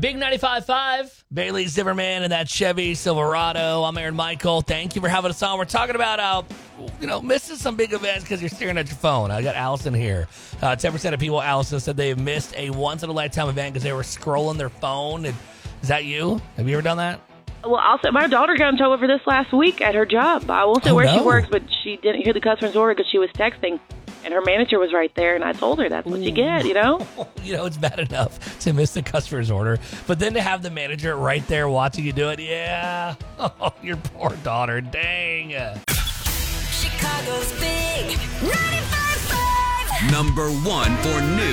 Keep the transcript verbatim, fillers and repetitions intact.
Big ninety-five point five, Bailey Zimmerman and that Chevy Silverado. I'm Aaron Michael. Thank you for having us on. We're talking about, uh, you know, missing some big events because you're staring at your phone. I got Allison here. Uh, ten percent of people, Allison, said they missed a once-in-a-lifetime event because they were scrolling their phone. And is that you? Have you ever done that? Well, also, my daughter got in trouble for this last week at her job. I won't say Oh, where no. she works, but she didn't hear the customer's order because she was texting, and her manager was right there, and I told her that's what you get, you know? You know, it's bad enough to miss the customer's order, but then to have the manager right there watching you do it, yeah. Oh, your poor daughter, dang. Chicago's Big ninety-five point five. Number one for new